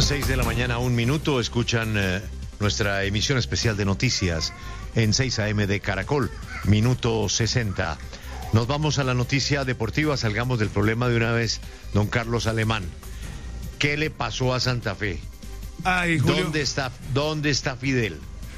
6 de la mañana, 1 minuto. Escuchan nuestra emisión especial de noticias en 6 AM de Caracol, minuto 60. Nos vamos a la noticia deportiva. Salgamos del problema de una vez, don Carlos Alemán. ¿Qué le pasó a Santa Fe? Ay, Julio. ¿Dónde está Fidel?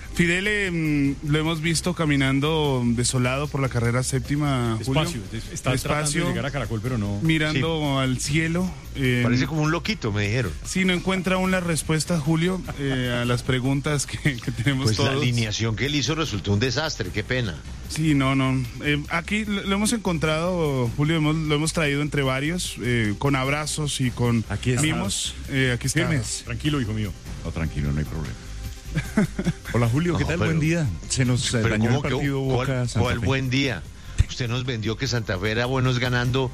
Fidel lo hemos visto caminando desolado por la carrera séptima, Julio. Está tratando de llegar a Caracol, pero no. Mirando al cielo. Parece como un loquito, me dijeron. Sí, no encuentra aún las respuestas, Julio, a las preguntas que tenemos pues todos. La alineación que él hizo resultó un desastre, qué pena. Sí, no. Aquí lo hemos encontrado, Julio, lo hemos traído entre varios, con abrazos y con mimos. Aquí está. Tranquilo, hijo mío. No, tranquilo, no hay problema. Hola Julio, ¿qué tal? Buen día. Se nos dañó el partido Boca Santa Fe. ¿Cuál buen día? Usted nos vendió que Santa Fe era buenos ganando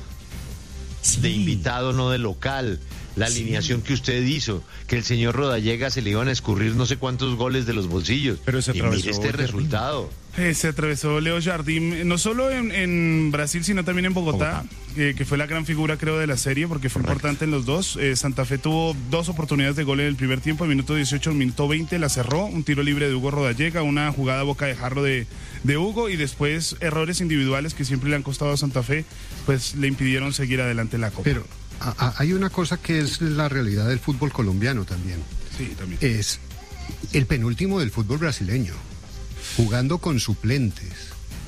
de invitado, no de local. La alineación que usted hizo, que el señor Rodallega se le iban a escurrir no sé cuántos goles de los bolsillos. Pero se atravesó. Y mire este resultado. Se atravesó Leo Jardim, no solo en Brasil, sino también en Bogotá. Que fue la gran figura, creo, de la serie, porque fue importante en los dos. Santa Fe tuvo 2 oportunidades de gol en el primer tiempo, el minuto 18, el minuto 20, la cerró, un tiro libre de Hugo Rodallega, una jugada boca de jarro de Hugo, y después errores individuales que siempre le han costado a Santa Fe, pues le impidieron seguir adelante en la Copa. Pero hay una cosa que es la realidad del fútbol colombiano también. Sí, también. Es el penúltimo del fútbol brasileño, jugando con suplentes.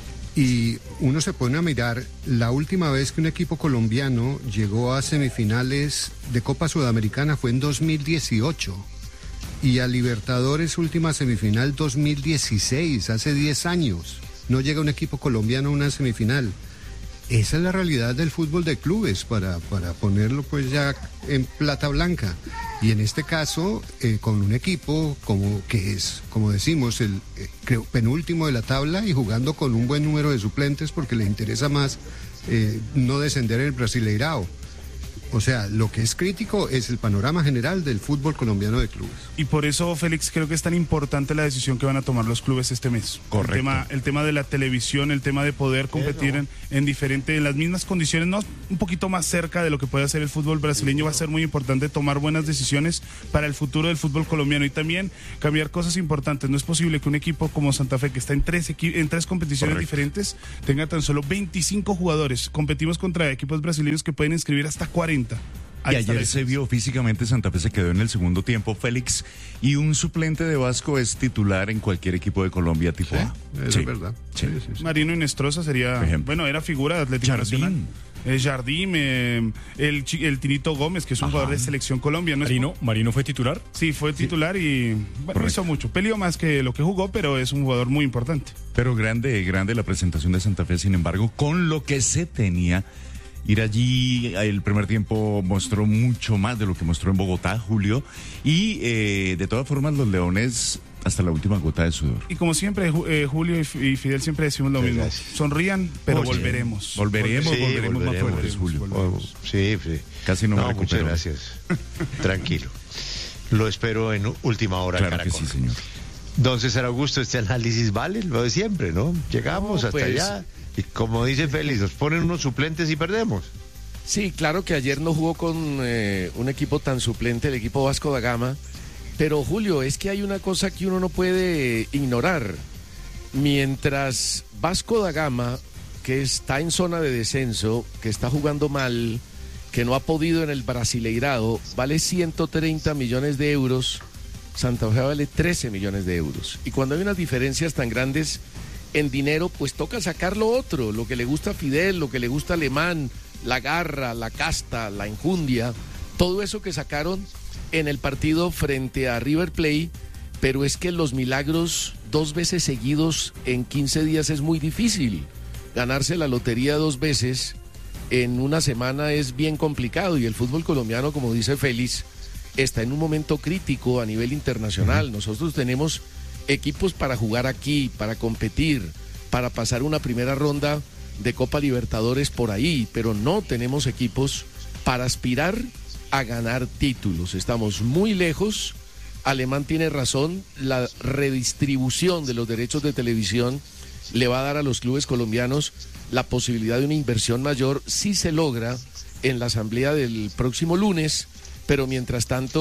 Y uno se pone a mirar, la última vez que un equipo colombiano llegó a semifinales de Copa Sudamericana fue en 2018. Y a Libertadores última semifinal 2016, hace 10 años. No llega un equipo colombiano a una semifinal. Esa es la realidad del fútbol de clubes, para ponerlo pues ya en plata blanca. Y en este caso, con un equipo que es, como decimos, el creo, penúltimo de la tabla y jugando con un buen número de suplentes porque le interesa más no descender el Brasileirao. O sea, lo que es crítico es el panorama general del fútbol colombiano de clubes. Y por eso, Félix, creo que es tan importante la decisión que van a tomar los clubes este mes. Correcto. El tema de la televisión, el tema de poder competir en las mismas condiciones, no, un poquito más cerca de lo que puede hacer el fútbol brasileño, va a ser muy importante tomar buenas decisiones para el futuro del fútbol colombiano y también cambiar cosas importantes. No es posible que un equipo como Santa Fe, que está en tres competiciones diferentes, tenga tan solo 25 jugadores. Competimos contra equipos brasileños que pueden inscribir hasta 40. Y ayer se vio físicamente, Santa Fe se quedó en el segundo tiempo, Félix, y un suplente de Vasco es titular en cualquier equipo de Colombia tipo A. Eso es verdad. Sí. Marino Inestrosa sería, bueno, era figura de Atlético Nacional. Jardim, el Tinito Gómez, que es un jugador de Selección Colombia. ¿No ¿Marino fue titular? Sí, fue titular y bueno, hizo mucho. Peleó más que lo que jugó, pero es un jugador muy importante. Pero grande la presentación de Santa Fe, sin embargo, con lo que se tenía. Ir allí, el primer tiempo mostró mucho más de lo que mostró en Bogotá, Julio, y de todas formas los Leones hasta la última gota de sudor. Y como siempre, Julio y Fidel siempre decimos lo mismo. Sonrían, pero volveremos. Volveremos más fuertes, Julio. Sí. Casi no me recupero. Muchas gracias. Tranquilo. Lo espero en última hora. Claro Caracol. que sí, señor. Don César Augusto, este análisis vale lo de siempre, ¿no? Llegamos hasta allá y como dice Félix, nos ponen unos suplentes y perdemos. Sí, claro que ayer no jugó con un equipo tan suplente, el equipo Vasco da Gama, pero Julio, es que hay una cosa que uno no puede ignorar. Mientras Vasco da Gama, que está en zona de descenso, que está jugando mal, que no ha podido en el Brasileirado, vale 130 millones de euros, Santa Fe vale 13 millones de euros. Y cuando hay unas diferencias tan grandes en dinero, pues toca sacar lo otro, lo que le gusta a Fidel, lo que le gusta a Alemán, la garra, la casta, la enjundia, todo eso que sacaron en el partido frente a River Plate, pero es que los milagros 2 veces seguidos en 15 días es muy difícil. Ganarse la lotería 2 veces en una semana es bien complicado y el fútbol colombiano, como dice Félix, está en un momento crítico a nivel internacional. Nosotros tenemos equipos para jugar aquí, para competir, para pasar una primera ronda de Copa Libertadores por ahí, pero no tenemos equipos para aspirar a ganar títulos. Estamos muy lejos. Alemán tiene razón, la redistribución de los derechos de televisión le va a dar a los clubes colombianos la posibilidad de una inversión mayor si se logra en la asamblea del próximo lunes, pero mientras tanto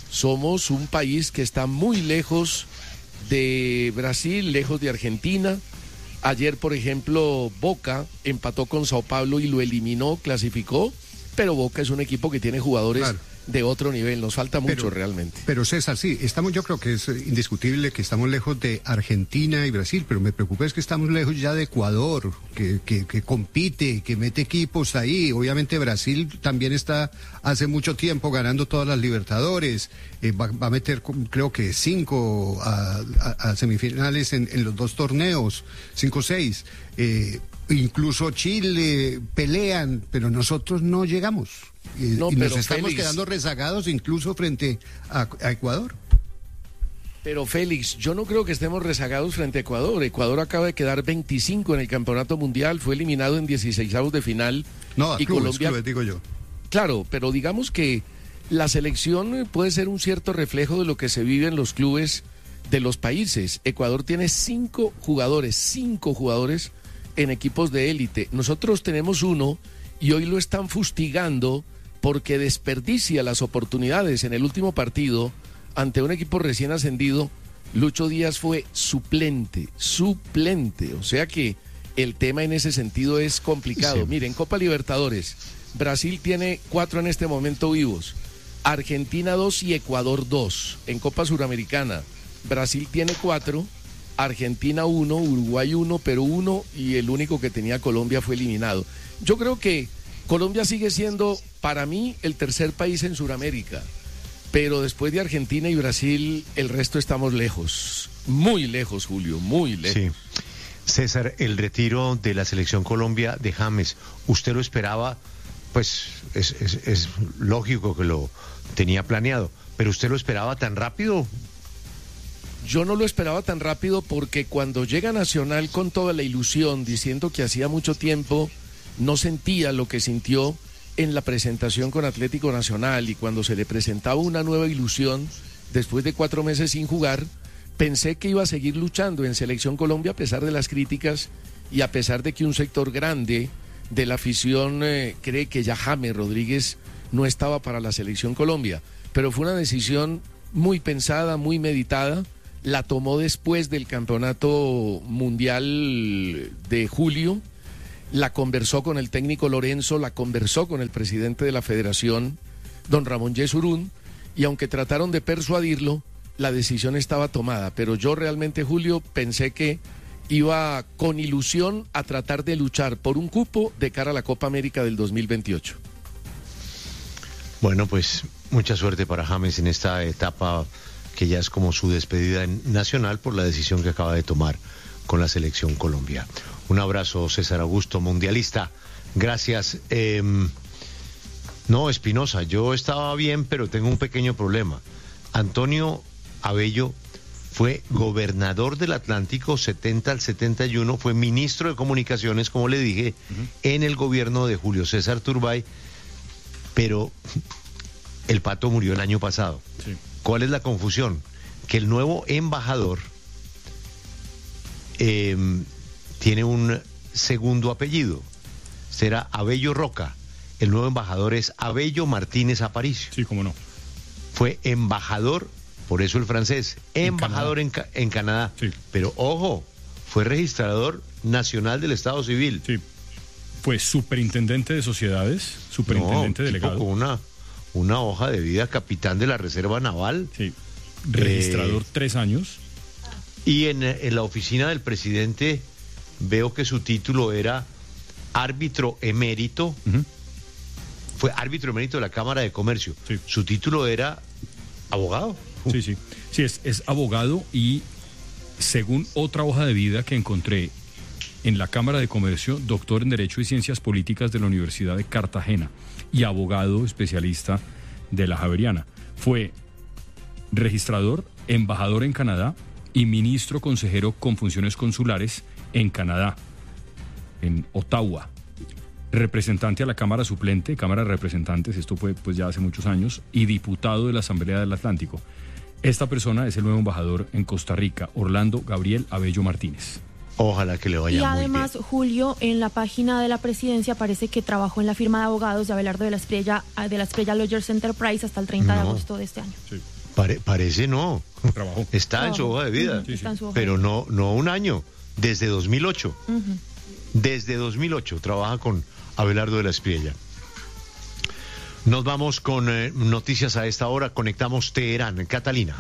Somos un país que está muy lejos de Brasil, lejos de Argentina. Ayer, por ejemplo, Boca empató con Sao Paulo y lo eliminó, clasificó, pero Boca es un equipo que tiene jugadores de otro nivel, nos falta mucho realmente. Pero César, sí, yo creo que es indiscutible que estamos lejos de Argentina y Brasil, pero me preocupa es que estamos lejos ya de Ecuador, que compite, que mete equipos ahí. Obviamente Brasil también está hace mucho tiempo ganando todas las Libertadores, va a meter creo que 5 a semifinales en los 2 torneos, 5 o 6. Incluso Chile pelean, pero nosotros no llegamos. Y nos estamos quedando rezagados incluso frente a Ecuador. Pero Félix, yo no creo que estemos rezagados frente a Ecuador. Ecuador acaba de quedar 25 en el Campeonato Mundial, fue eliminado en 16avos de final. No, y Colombia, digo yo. Claro, pero digamos que la selección puede ser un cierto reflejo de lo que se vive en los clubes de los países. Ecuador tiene 5 jugadores en equipos de élite. Nosotros tenemos 1 y hoy lo están fustigando porque desperdicia las oportunidades. En el último partido, ante un equipo recién ascendido, Lucho Díaz fue suplente. O sea que el tema en ese sentido es complicado. Sí. Miren, Copa Libertadores, Brasil tiene 4 en este momento vivos, Argentina 2 y Ecuador 2. En Copa Suramericana, Brasil tiene 4, Argentina 1, Uruguay 1, Perú 1 y el único que tenía Colombia fue eliminado. Yo creo que Colombia sigue siendo, para mí, el tercer país en Sudamérica, pero después de Argentina y Brasil, el resto estamos lejos, muy lejos, Julio, muy lejos. Sí. César, el retiro de la selección Colombia de James, ¿usted lo esperaba? Pues es lógico que lo tenía planeado, pero ¿usted lo esperaba tan rápido? Yo no lo esperaba tan rápido porque cuando llega Nacional con toda la ilusión, diciendo que hacía mucho tiempo no sentía lo que sintió en la presentación con Atlético Nacional, y cuando se le presentaba una nueva ilusión después de 4 meses sin jugar, pensé que iba a seguir luchando en Selección Colombia a pesar de las críticas y a pesar de que un sector grande de la afición cree que ya James Rodríguez no estaba para la Selección Colombia. Pero fue una decisión muy pensada, muy meditada. La tomó después del Campeonato Mundial de julio, la conversó con el técnico Lorenzo, la conversó con el presidente de la federación, don Ramón Yesurún, y aunque trataron de persuadirlo, la decisión estaba tomada. Pero yo realmente, Julio, pensé que iba con ilusión a tratar de luchar por un cupo de cara a la Copa América del 2028. Bueno, pues mucha suerte para James en esta etapa que ya es como su despedida nacional por la decisión que acaba de tomar con la Selección Colombia. Un abrazo, César Augusto, mundialista. Gracias. No, Espinosa, yo estaba bien, pero tengo un pequeño problema. Antonio Abello fue gobernador del Atlántico 70 al 71, fue ministro de Comunicaciones, como le dije, en el gobierno de Julio César Turbay, pero el Pato murió el año pasado. Sí. ¿Cuál es la confusión? Que el nuevo embajador tiene un segundo apellido, será Abello Roca. El nuevo embajador es Abello Martínez Aparicio. Sí, cómo no. Fue embajador, por eso el francés, embajador en Canadá. Sí. Pero ojo, fue registrador nacional del Estado Civil. Sí. Fue superintendente de sociedades, superintendente delegado. Con una hoja de vida, capitán de la Reserva Naval. Sí. Registrador 3 años. Y en la oficina del presidente veo que su título era árbitro emérito. Fue árbitro emérito de la Cámara de Comercio. Sí. Su título era abogado. Sí, sí. Sí, es abogado, y según otra hoja de vida que encontré en la Cámara de Comercio, doctor en Derecho y Ciencias Políticas de la Universidad de Cartagena y abogado especialista de la Javeriana. Fue registrador, embajador en Canadá y ministro consejero con funciones consulares en Canadá, en Ottawa. Representante a la Cámara Suplente, Cámara de Representantes, esto fue pues ya hace muchos años, y diputado de la Asamblea del Atlántico. Esta persona es el nuevo embajador en Costa Rica, Orlando Gabriel Abello Martínez. Ojalá que le vaya muy bien. Y además, Julio, en la página de la presidencia parece que trabajó en la firma de abogados de Abelardo de la Espriella Lawyers Enterprise hasta el 30 de agosto de este año. Sí. Parece no. Trabajó. Está en su hoja de vida. Sí, está en su hoja Pero de vida. no un año. Desde 2008. Desde 2008 trabaja con Abelardo de la Espriella. Nos vamos con noticias a esta hora. Conectamos Teherán. Catalina.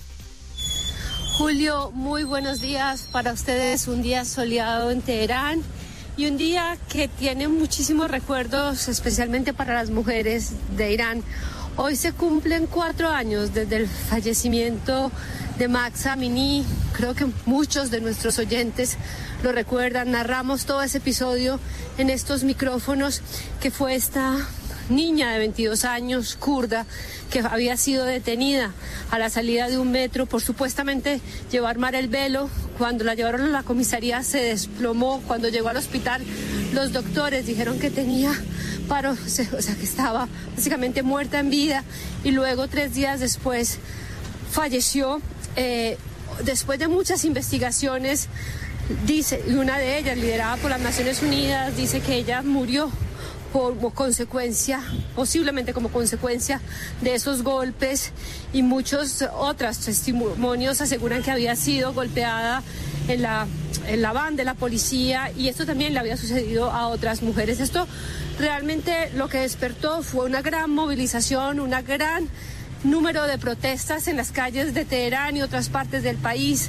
Julio, muy buenos días para ustedes. Un día soleado en Teherán y un día que tiene muchísimos recuerdos, especialmente para las mujeres de Irán. Hoy se cumplen 4 años desde el fallecimiento de Mahsa Amini. Creo que muchos de nuestros oyentes lo recuerdan. Narramos todo ese episodio en estos micrófonos, que fue esta niña de 22 años, kurda, que había sido detenida a la salida de un metro por supuestamente llevar mal el velo. Cuando la llevaron a la comisaría se desplomó. Cuando llegó al hospital, los doctores dijeron que tenía paro, o sea, que estaba básicamente muerta en vida, y luego 3 días después falleció. Después de muchas investigaciones, dice, y una de ellas liderada por las Naciones Unidas, dice que ella murió como consecuencia, posiblemente como consecuencia de esos golpes, y muchos otros testimonios aseguran que había sido golpeada en la van de la policía, y esto también le había sucedido a otras mujeres. Esto realmente lo que despertó fue una gran movilización, un gran número de protestas en las calles de Teherán y otras partes del país.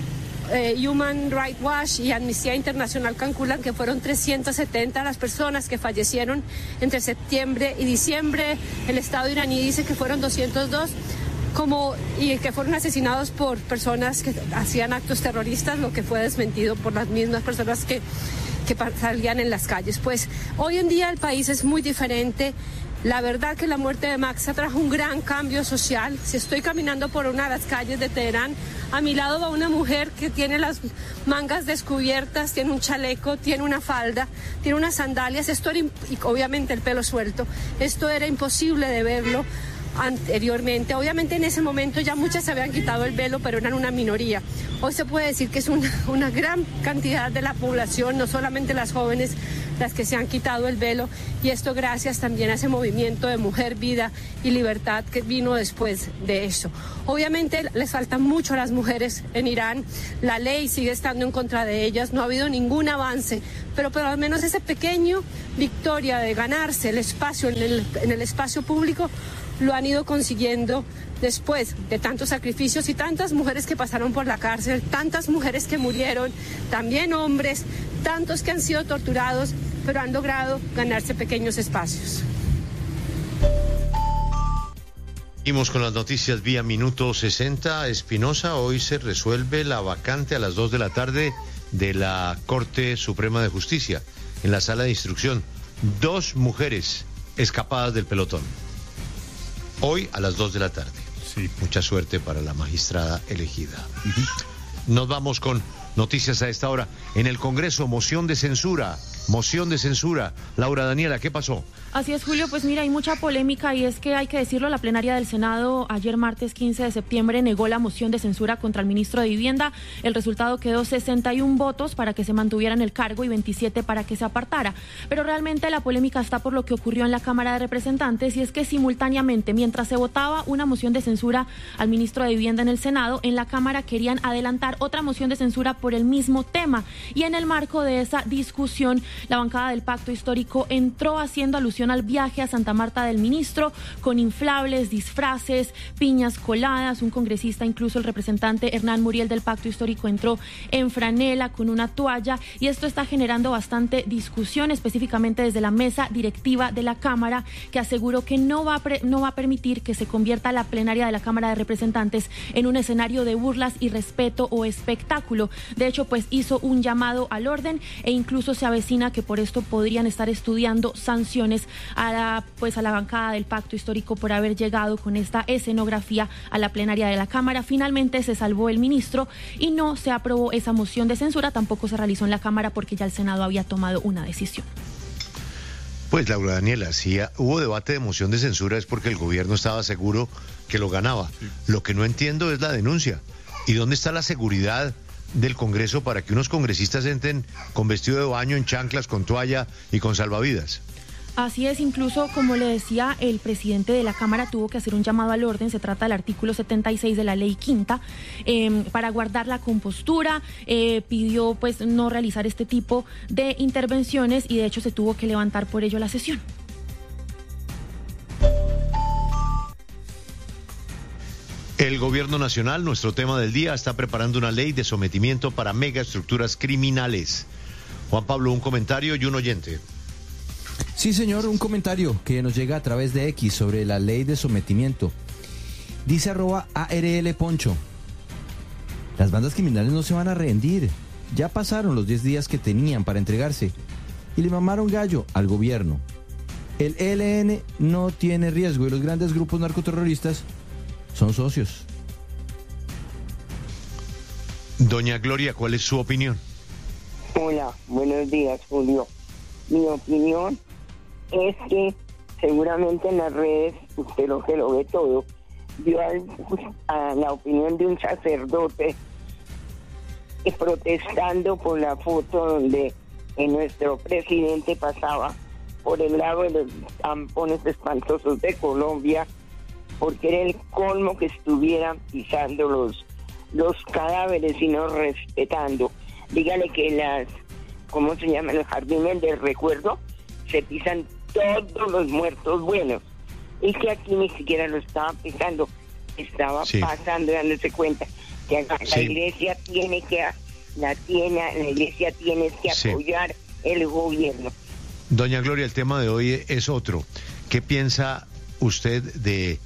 Human Rights Watch y Amnistía Internacional calculan que fueron 370 las personas que fallecieron entre septiembre y diciembre. El Estado iraní dice que fueron 202 y que fueron asesinados por personas que hacían actos terroristas, lo que fue desmentido por las mismas personas que salían en las calles. Pues hoy en día el país es muy diferente. La verdad que la muerte de Mahsa trajo un gran cambio social. Si estoy caminando por una de las calles de Teherán, a mi lado va una mujer que tiene las mangas descubiertas, tiene un chaleco, tiene una falda, tiene unas sandalias, y obviamente el pelo suelto. Esto era imposible de verlo anteriormente. Obviamente en ese momento ya muchas se habían quitado el velo, pero eran una minoría. Hoy se puede decir que es una gran cantidad de la población, no solamente las jóvenes, las que se han quitado el velo, y esto gracias también a ese movimiento de mujer, vida y libertad que vino después de eso. Obviamente les falta mucho a las mujeres en Irán, la ley sigue estando en contra de ellas, no ha habido ningún avance, pero al menos esa pequeña victoria de ganarse el espacio en el espacio público lo han ido consiguiendo después de tantos sacrificios y tantas mujeres que pasaron por la cárcel, tantas mujeres que murieron, también hombres, tantos que han sido torturados, pero han logrado ganarse pequeños espacios. Seguimos con las noticias vía Minuto 60. Espinosa, hoy se resuelve la vacante a las 2 de la tarde de la Corte Suprema de Justicia, en la sala de instrucción. 2 mujeres escapadas del pelotón. Hoy a las 2 de la tarde. Sí. Mucha suerte para la magistrada elegida. Nos vamos con noticias a esta hora. En el Congreso, moción de censura. Laura Daniela, ¿qué pasó? Así es, Julio, pues mira, hay mucha polémica y es que hay que decirlo, la plenaria del Senado ayer martes 15 de septiembre negó la moción de censura contra el ministro de Vivienda. El resultado quedó 61 votos para que se mantuviera en el cargo y 27 para que se apartara. Pero realmente la polémica está por lo que ocurrió en la Cámara de Representantes, y es que simultáneamente, mientras se votaba una moción de censura al ministro de Vivienda en el Senado, en la Cámara querían adelantar otra moción de censura por el mismo tema, y en el marco de esa discusión la bancada del Pacto Histórico entró haciendo alusión al viaje a Santa Marta del ministro, con inflables, disfraces, piñas coladas. Un congresista, incluso el representante Hernán Muriel del Pacto Histórico, entró en franela con una toalla, y esto está generando bastante discusión, específicamente desde la mesa directiva de la Cámara, que aseguró que no va a permitir que se convierta la plenaria de la Cámara de Representantes en un escenario de burlas, irrespeto o espectáculo. De hecho, pues hizo un llamado al orden, e incluso se avecina que por esto podrían estar estudiando sanciones a la bancada del Pacto Histórico por haber llegado con esta escenografía a la plenaria de la Cámara. Finalmente se salvó el ministro y no se aprobó esa moción de censura, tampoco se realizó en la Cámara porque ya el Senado había tomado una decisión. Pues Laura Daniela, si hubo debate de moción de censura es porque el gobierno estaba seguro que lo ganaba. Sí. Lo que no entiendo es la denuncia. ¿Y dónde está la seguridad del Congreso para que unos congresistas entren con vestido de baño, en chanclas, con toalla y con salvavidas? Así es, incluso como le decía, el presidente de la Cámara tuvo que hacer un llamado al orden. Se trata del artículo 76 de la Ley Quinta, para guardar la compostura. Pidió pues no realizar este tipo de intervenciones y de hecho se tuvo que levantar por ello la sesión. El gobierno nacional, nuestro tema del día, está preparando una ley de sometimiento para megaestructuras criminales. Juan Pablo, un comentario y un oyente. Sí, señor, un comentario que nos llega a través de X sobre la ley de sometimiento. Dice @ARL Poncho: las bandas criminales no se van a rendir. Ya pasaron los 10 días que tenían para entregarse y le mamaron gallo al gobierno. El ELN no tiene riesgo y los grandes grupos narcoterroristas son socios. Doña Gloria, ¿cuál es su opinión? Hola, buenos días, Julio. Mi opinión es que seguramente en las redes, usted lo que lo ve todo, vio a la opinión de un sacerdote protestando por la foto donde nuestro presidente pasaba por el lado de los tampones espantosos de Colombia, porque era el colmo que estuvieran pisando los cadáveres y no respetando. Dígale que ¿cómo se llama? Los jardines del recuerdo se pisan todos los muertos buenos. Y que aquí ni siquiera lo estaban pisando, estaba pasando, dándose cuenta que la iglesia tiene que apoyar el gobierno. Doña Gloria, el tema de hoy es otro. ¿Qué piensa usted de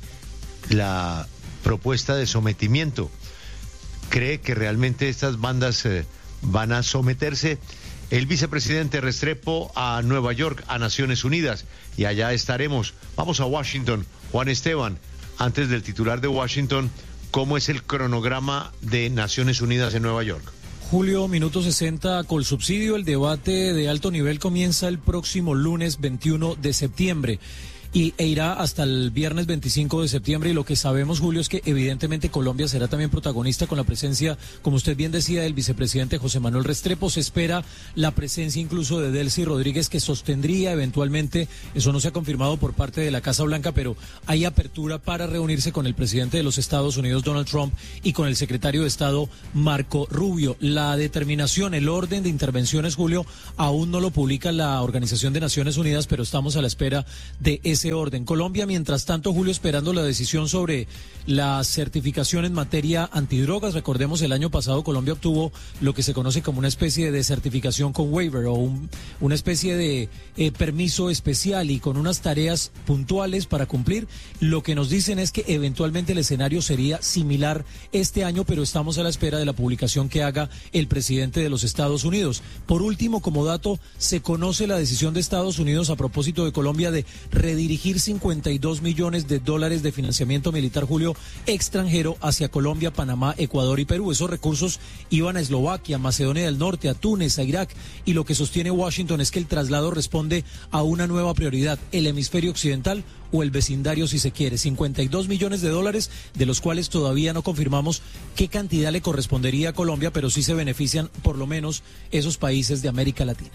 la propuesta de sometimiento? ¿Cree que realmente estas bandas van a someterse? El vicepresidente Restrepo a Nueva York, a Naciones Unidas, y allá estaremos. Vamos a Washington. Juan Esteban, antes del titular de Washington, ¿cómo es el cronograma de Naciones Unidas en Nueva York? Julio, minuto 60, Colsubsidio. El debate de alto nivel comienza el próximo lunes 21 de septiembre. E irá hasta el viernes 25 de septiembre, y lo que sabemos, Julio, es que evidentemente Colombia será también protagonista con la presencia, como usted bien decía, del vicepresidente José Manuel Restrepo. Se espera la presencia incluso de Delcy Rodríguez, que sostendría eventualmente, eso no se ha confirmado por parte de la Casa Blanca, pero hay apertura para reunirse con el presidente de los Estados Unidos, Donald Trump, y con el secretario de Estado, Marco Rubio. La determinación, el orden de intervenciones, Julio, aún no lo publica la Organización de Naciones Unidas, pero estamos a la espera de ese orden. Colombia, mientras tanto, Julio, esperando la decisión sobre la certificación en materia antidrogas. Recordemos, el año pasado Colombia obtuvo lo que se conoce como una especie de certificación con waiver, o una especie de permiso especial y con unas tareas puntuales para cumplir. Lo que nos dicen es que eventualmente el escenario sería similar este año, pero estamos a la espera de la publicación que haga el presidente de los Estados Unidos. Por último, como dato, se conoce la decisión de Estados Unidos a propósito de Colombia de redirigir 52 millones de dólares de financiamiento militar, Julio, extranjero hacia Colombia, Panamá, Ecuador y Perú. Esos recursos iban a Eslovaquia, Macedonia del Norte, a Túnez, a Irak, y lo que sostiene Washington es que el traslado responde a una nueva prioridad: el hemisferio occidental, o el vecindario, si se quiere. 52 millones de dólares, de los cuales todavía no confirmamos qué cantidad le correspondería a Colombia, pero sí se benefician por lo menos esos países de América Latina.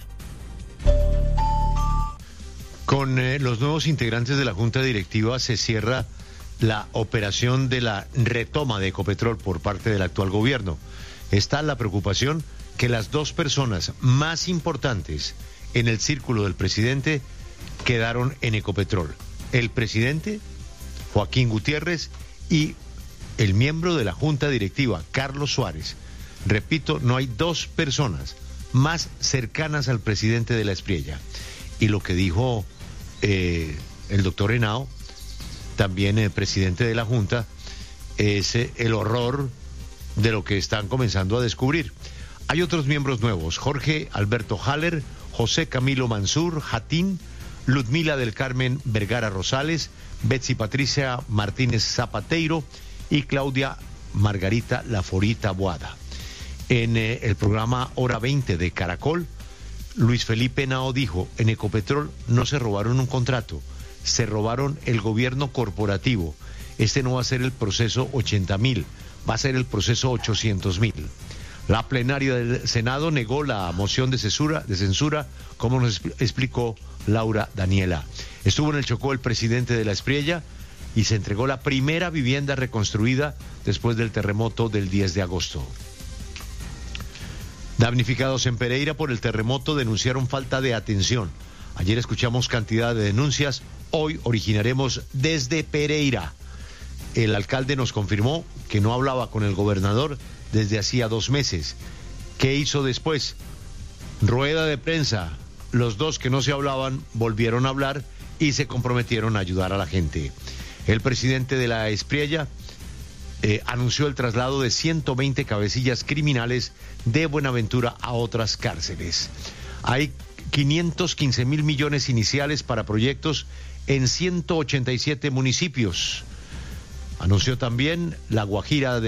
Con los nuevos integrantes de la Junta Directiva se cierra la operación de la retoma de Ecopetrol por parte del actual gobierno. Está la preocupación que las dos personas más importantes en el círculo del presidente quedaron en Ecopetrol: el presidente, Joaquín Gutiérrez, y el miembro de la Junta Directiva, Carlos Suárez. Repito, no hay dos personas más cercanas al presidente de la Espriella. Y lo que dijo el doctor Henao, también el presidente de la Junta, es el horror de lo que están comenzando a descubrir. Hay otros miembros nuevos: Jorge Alberto Haller, José Camilo Mansur Jatín, Ludmila del Carmen Vergara Rosales, Betsy Patricia Martínez Zapateiro y Claudia Margarita Laforita Boada. En el programa Hora 20 de Caracol, Luis Felipe Henao dijo: en Ecopetrol no se robaron un contrato, se robaron el gobierno corporativo. Este no va a ser el proceso 80.000, va a ser el proceso 800.000. La plenaria del Senado negó la moción de censura, como nos explicó Laura Daniela. Estuvo en el Chocó el presidente de La Espriella y se entregó la primera vivienda reconstruida después del terremoto del 10 de agosto. Damnificados en Pereira por el terremoto denunciaron falta de atención. Ayer escuchamos cantidad de denuncias, hoy originaremos desde Pereira. El alcalde nos confirmó que no hablaba con el gobernador desde hacía 2 meses. ¿Qué hizo después? Rueda de prensa. Los dos que no se hablaban volvieron a hablar y se comprometieron a ayudar a la gente. El presidente de La Espriella anunció el traslado de 120 cabecillas criminales de Buenaventura a otras cárceles. Hay 515.000 millones iniciales para proyectos en 187 municipios. Anunció también en La Guajira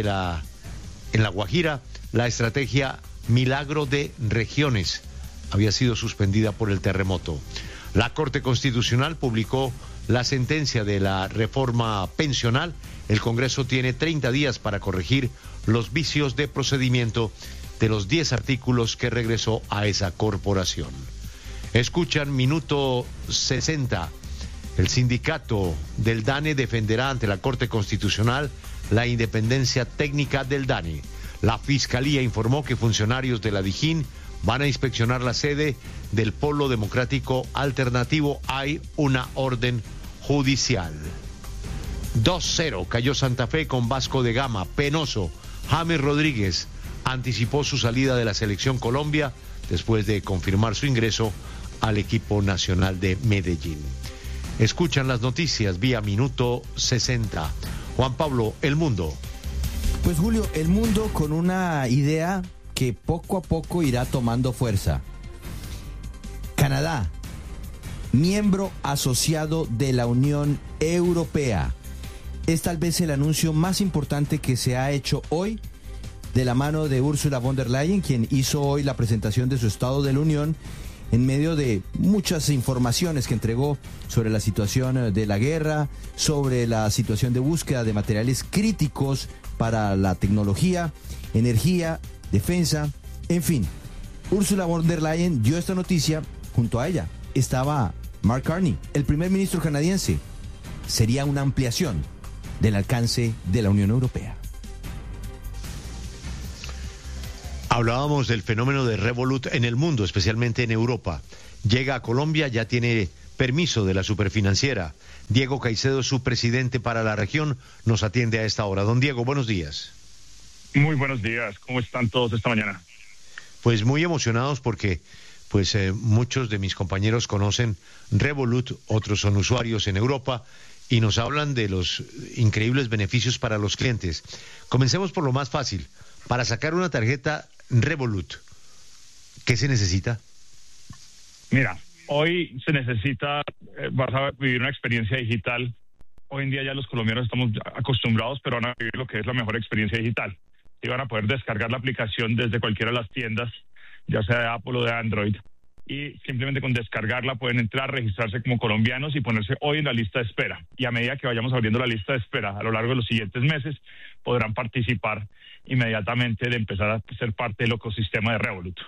la estrategia Milagro de Regiones había sido suspendida por el terremoto. La Corte Constitucional publicó la sentencia de la reforma pensional. El Congreso tiene 30 días para corregir los vicios de procedimiento de los 10 artículos que regresó a esa corporación. Escuchan Minuto 60. El sindicato del DANE defenderá ante la Corte Constitucional la independencia técnica del DANE. La Fiscalía informó que funcionarios de la Dijín van a inspeccionar la sede del Polo Democrático Alternativo. Hay una orden judicial. 2-0 cayó Santa Fe con Vasco de Gama. Penoso. James Rodríguez anticipó su salida de la Selección Colombia después de confirmar su ingreso al equipo nacional de Medellín. Escuchan las noticias vía Minuto 60. Juan Pablo, El Mundo. Pues Julio, el mundo con una idea que poco a poco irá tomando fuerza. Canadá, miembro asociado de la Unión Europea. Es tal vez el anuncio más importante que se ha hecho hoy de la mano de Ursula von der Leyen, quien hizo hoy la presentación de su Estado de la Unión en medio de muchas informaciones que entregó sobre la situación de la guerra, sobre la situación de búsqueda de materiales críticos para la tecnología, energía, defensa, en fin. Ursula von der Leyen dio esta noticia. Junto a ella estaba Mark Carney, el primer ministro canadiense. Sería una ampliación del alcance de la Unión Europea. Hablábamos del fenómeno de Revolut en el mundo, especialmente en Europa. Llega a Colombia, ya tiene permiso de la superfinanciera. Diego Caicedo, su presidente para la región, nos atiende a esta hora. Don Diego, buenos días. Muy buenos días. ¿Cómo están todos esta mañana? Pues muy emocionados porque muchos de mis compañeros conocen Revolut, otros son usuarios en Europa y nos hablan de los increíbles beneficios para los clientes. Comencemos por lo más fácil. Para sacar una tarjeta Revolut, ¿qué se necesita? Mira, hoy se necesita, vas a vivir una experiencia digital. Hoy en día ya los colombianos estamos acostumbrados, pero van a vivir lo que es la mejor experiencia digital. Y van a poder descargar la aplicación desde cualquiera de las tiendas, ya sea de Apple o de Android. Y simplemente con descargarla pueden entrar, registrarse como colombianos y ponerse hoy en la lista de espera. Y a medida que vayamos abriendo la lista de espera a lo largo de los siguientes meses, podrán participar inmediatamente de empezar a ser parte del ecosistema de Revolut.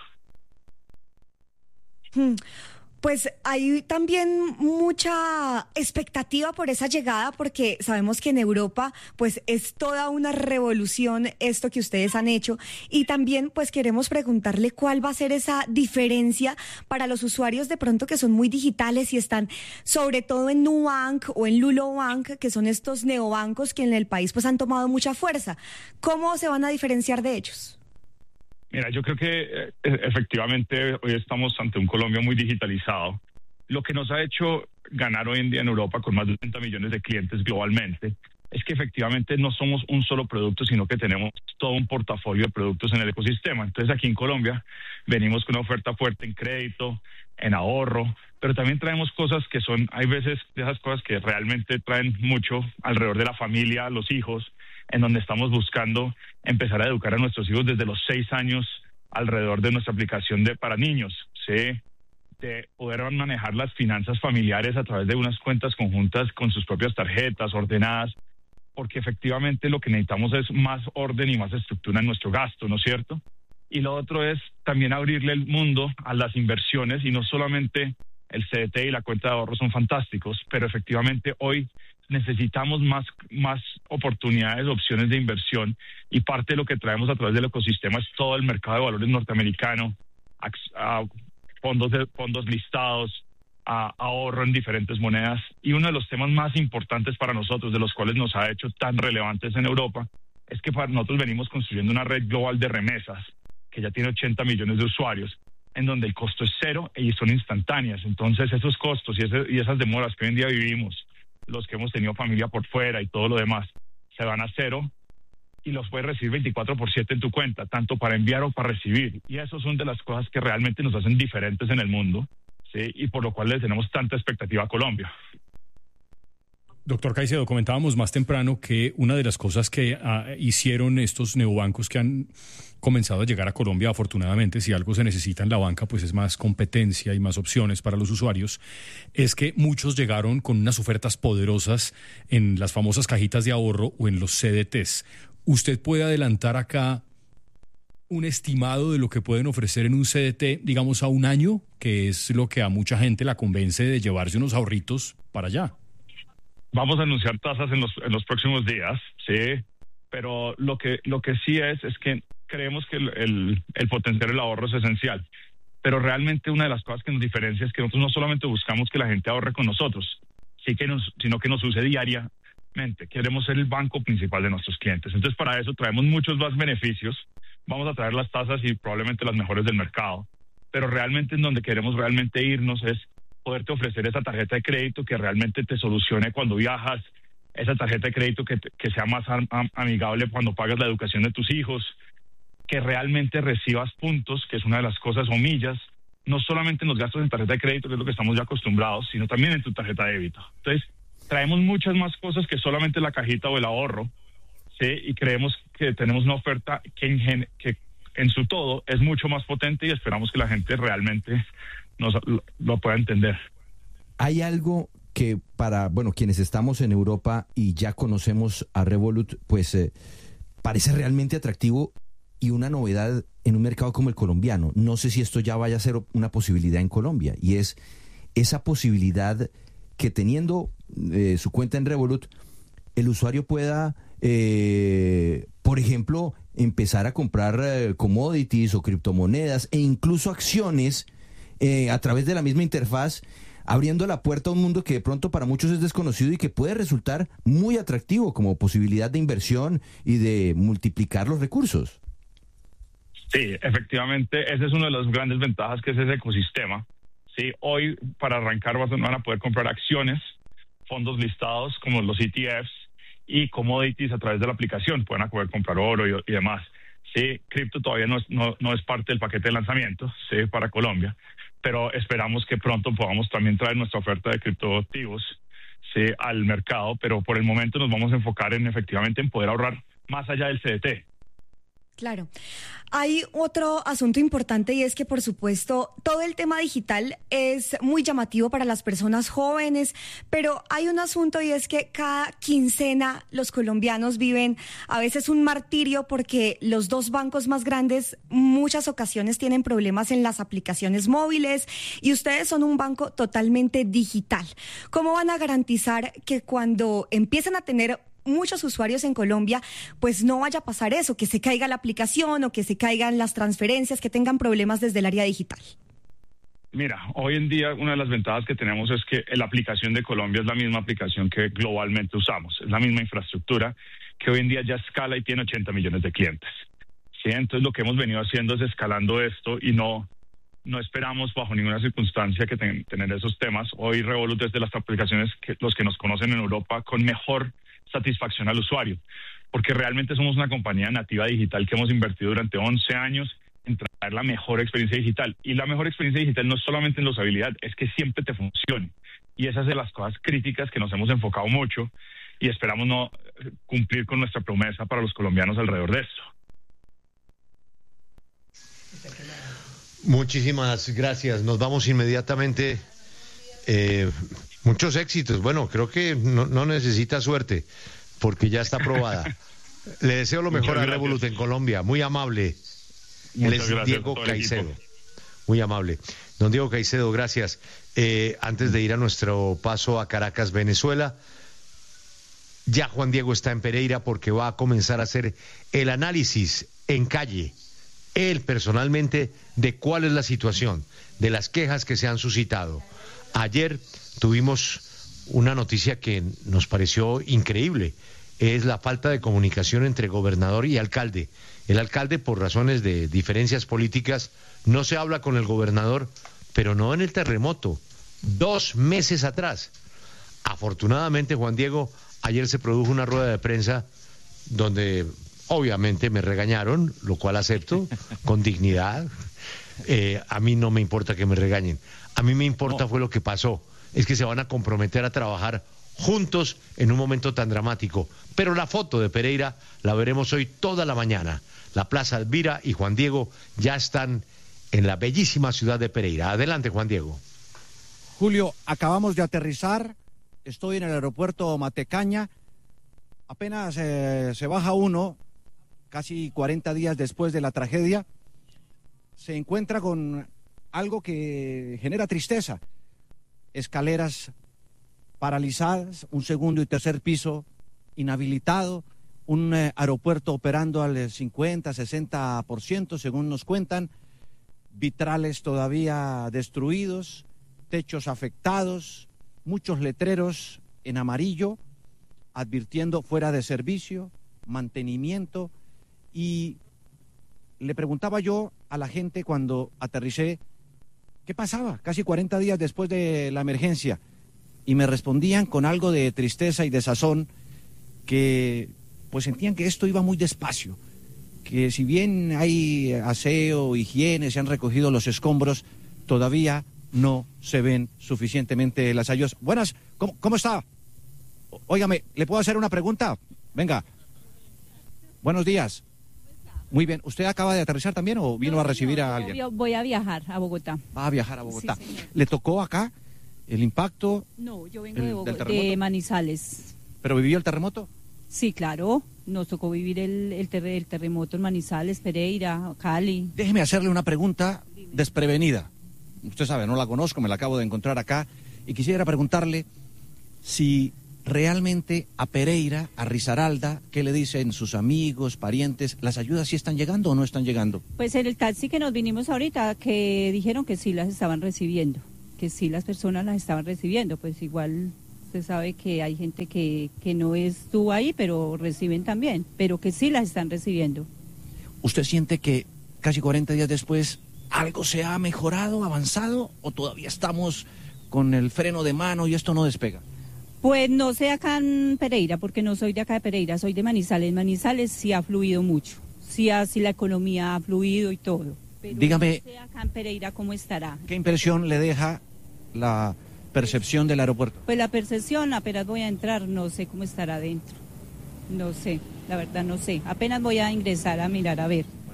Pues hay también mucha expectativa por esa llegada, porque sabemos que en Europa pues es toda una revolución esto que ustedes han hecho, y también pues queremos preguntarle cuál va a ser esa diferencia para los usuarios de pronto que son muy digitales y están sobre todo en Nubank o en Lulobank, que son estos neobancos que en el país pues han tomado mucha fuerza. ¿Cómo se van a diferenciar de ellos? Mira, yo creo que efectivamente hoy estamos ante un Colombia muy digitalizado. Lo que nos ha hecho ganar hoy en día en Europa con más de 30 millones de clientes globalmente es que efectivamente no somos un solo producto, sino que tenemos todo un portafolio de productos en el ecosistema. Entonces aquí en Colombia venimos con una oferta fuerte en crédito, en ahorro, pero también traemos cosas que son, hay veces de esas cosas que realmente traen mucho alrededor de la familia, los hijos, en donde estamos buscando empezar a educar a nuestros hijos desde los 6 años alrededor de nuestra aplicación para niños, ¿sí? De poder manejar las finanzas familiares a través de unas cuentas conjuntas con sus propias tarjetas ordenadas, porque efectivamente lo que necesitamos es más orden y más estructura en nuestro gasto, ¿no es cierto? Y lo otro es también abrirle el mundo a las inversiones y no solamente el CDT y la cuenta de ahorro son fantásticos, pero efectivamente hoy necesitamos más oportunidades, opciones de inversión, y parte de lo que traemos a través del ecosistema es todo el mercado de valores norteamericano, fondos listados, ahorro en diferentes monedas, y uno de los temas más importantes para nosotros, de los cuales nos ha hecho tan relevantes en Europa, es que nosotros venimos construyendo una red global de remesas que ya tiene 80 millones de usuarios, en donde el costo es cero y son instantáneas. Entonces esos costos y esas demoras que hoy en día vivimos, los que hemos tenido familia por fuera y todo lo demás, se van a cero y los puedes recibir 24/7 en tu cuenta, tanto para enviar o para recibir. Y eso son de las cosas que realmente nos hacen diferentes en el mundo, ¿sí? Y por lo cual le tenemos tanta expectativa a Colombia. Doctor Caicedo, comentábamos más temprano que una de las cosas que hicieron estos neobancos que han comenzado a llegar a Colombia, afortunadamente, si algo se necesita en la banca, pues es más competencia y más opciones para los usuarios, es que muchos llegaron con unas ofertas poderosas en las famosas cajitas de ahorro o en los CDTs. ¿Usted puede adelantar acá un estimado de lo que pueden ofrecer en un CDT, digamos, a un año, que es lo que a mucha gente la convence de llevarse unos ahorritos para allá? Vamos a anunciar tasas en los próximos días, sí, pero lo que sí es que creemos que el potenciar el ahorro es esencial. Pero realmente una de las cosas que nos diferencia es que nosotros no solamente buscamos que la gente ahorre con nosotros, sino que nos use diariamente. Queremos ser el banco principal de nuestros clientes. Entonces, para eso traemos muchos más beneficios. Vamos a traer las tasas y probablemente las mejores del mercado. Pero realmente en donde queremos realmente irnos es poderte ofrecer esa tarjeta de crédito que realmente te solucione cuando viajas, esa tarjeta de crédito que sea más amigable cuando pagas la educación de tus hijos, que realmente recibas puntos, que es una de las cosas, o millas, no solamente en los gastos en tarjeta de crédito, que es lo que estamos ya acostumbrados, sino también en tu tarjeta de débito. Entonces, traemos muchas más cosas que solamente la cajita o el ahorro, ¿sí? Y creemos que tenemos una oferta que en su todo es mucho más potente y esperamos que la gente realmente lo pueda entender. Hay algo que para, quienes estamos en Europa y ya conocemos a Revolut, pues parece realmente atractivo y una novedad en un mercado como el colombiano. No sé si esto ya vaya a ser una posibilidad en Colombia, y es esa posibilidad que teniendo su cuenta en Revolut, el usuario pueda, por ejemplo, empezar a comprar commodities o criptomonedas e incluso acciones a través de la misma interfaz, abriendo la puerta a un mundo que de pronto para muchos es desconocido y que puede resultar muy atractivo como posibilidad de inversión y de multiplicar los recursos. Sí, efectivamente, esa es una de las grandes ventajas que es ese ecosistema. Sí, hoy para arrancar van a poder comprar acciones, fondos listados como los ETFs y commodities a través de la aplicación. Pueden poder comprar oro y demás. Sí, cripto todavía no es parte del paquete de lanzamiento, sí, para Colombia, pero esperamos que pronto podamos también traer nuestra oferta de criptoactivos, sí, al mercado, pero por el momento nos vamos a enfocar efectivamente en poder ahorrar más allá del CDT. Claro. Hay otro asunto importante y es que, por supuesto, todo el tema digital es muy llamativo para las personas jóvenes, pero hay un asunto y es que cada quincena los colombianos viven a veces un martirio porque los dos bancos más grandes muchas ocasiones tienen problemas en las aplicaciones móviles y ustedes son un banco totalmente digital. ¿Cómo van a garantizar que cuando empiecen a tener muchos usuarios en Colombia, pues no vaya a pasar eso, que se caiga la aplicación o que se caigan las transferencias, que tengan problemas desde el área digital? Mira, hoy en día una de las ventajas que tenemos es que la aplicación de Colombia es la misma aplicación que globalmente usamos, es la misma infraestructura que hoy en día ya escala y tiene 80 millones de clientes. ¿Sí? Entonces lo que hemos venido haciendo es escalando esto y no esperamos bajo ninguna circunstancia que tener esos temas. Hoy Revolut es de las aplicaciones que los que nos conocen en Europa con mejor satisfacción al usuario, porque realmente somos una compañía nativa digital que hemos invertido durante 11 años en traer la mejor experiencia digital, y la mejor experiencia digital no es solamente en la usabilidad, es que siempre te funcione, y esas son las cosas críticas que nos hemos enfocado mucho y esperamos no cumplir con nuestra promesa para los colombianos alrededor de esto. Muchísimas gracias, nos vamos inmediatamente. Muchos éxitos. Bueno, creo que no necesita suerte porque ya está aprobada. Le deseo lo mejor a Revolut en Colombia. Muy amable. Él es Diego Caicedo. Muy amable. Don Diego Caicedo, gracias. Antes de ir a nuestro paso a Caracas, Venezuela, ya Juan Diego está en Pereira porque va a comenzar a hacer el análisis en calle, él personalmente, de cuál es la situación, de las quejas que se han suscitado. Ayer tuvimos una noticia que nos pareció increíble, es la falta de comunicación entre gobernador y alcalde. El alcalde, por razones de diferencias políticas, no se habla con el gobernador, pero no en el terremoto, 2 meses atrás. Afortunadamente, Juan Diego, ayer se produjo una rueda de prensa donde obviamente me regañaron, lo cual acepto con dignidad. A mí no me importa que me regañen, a mí me importa fue lo que pasó, es que se van a comprometer a trabajar juntos en un momento tan dramático. Pero la foto de Pereira la veremos hoy toda la mañana. La Plaza Elvira y Juan Diego ya están en la bellísima ciudad de Pereira. Adelante, Juan Diego. Julio, acabamos de aterrizar, estoy en el aeropuerto Matecaña, apenas se baja uno, casi 40 días después de la tragedia, se encuentra con algo que genera tristeza, escaleras paralizadas, un segundo y tercer piso inhabilitado, un aeropuerto operando al 50, 60%, según nos cuentan, vitrales todavía destruidos, techos afectados, muchos letreros en amarillo, advirtiendo fuera de servicio, mantenimiento, y le preguntaba yo a la gente cuando aterricé, ¿qué pasaba? Casi 40 días después de la emergencia. Y me respondían con algo de tristeza y desazón que pues sentían que esto iba muy despacio, que si bien hay aseo, higiene, se han recogido los escombros, todavía no se ven suficientemente las ayudas. Buenas, ¿cómo está? Óigame, ¿le puedo hacer una pregunta? Venga. Buenos días. Muy bien, ¿usted acaba de aterrizar también o vino a recibir a alguien? Voy a viajar a Bogotá. Va a viajar a Bogotá. Sí, señor. ¿Le tocó acá el impacto? No, yo vengo de Bogotá, de Manizales. ¿Pero vivió el terremoto? Sí, claro, nos tocó vivir el terremoto en Manizales, Pereira, Cali. Déjeme hacerle una pregunta desprevenida. Usted sabe, no la conozco, me la acabo de encontrar acá, y quisiera preguntarle si realmente a Pereira, a Risaralda, ¿qué le dicen sus amigos, parientes? ¿Las ayudas sí están llegando o no están llegando? Pues en el taxi que nos vinimos ahorita, que dijeron que sí las estaban recibiendo, que sí las personas las estaban recibiendo, pues igual usted sabe que hay gente que no estuvo ahí, pero reciben también, pero que sí las están recibiendo. ¿Usted siente que casi 40 días después algo se ha mejorado, avanzado, o todavía estamos con el freno de mano y esto no despega? Pues no sé acá en Pereira, porque no soy de acá de Pereira, soy de Manizales. Manizales sí ha fluido mucho, sí la economía ha fluido y todo. Pero dígame, no sé acá en Pereira cómo estará. ¿qué impresión le deja la percepción del aeropuerto? Pues la percepción, apenas voy a entrar, no sé cómo estará adentro. No sé, la verdad no sé. Apenas voy a ingresar a mirar a ver.